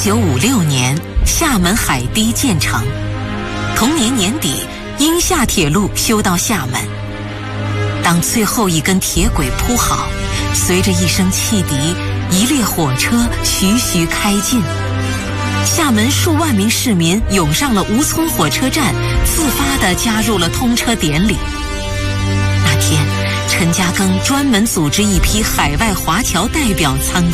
1956年，厦门海堤建成。同年年底，英厦铁路修到厦门。当最后一根铁轨铺好，随着一声汽笛，一列火车徐徐开进。厦门数万名市民涌上了吴淞火车站，自发地加入了通车典礼。那天，陈嘉庚专门组织一批海外华侨代表参观。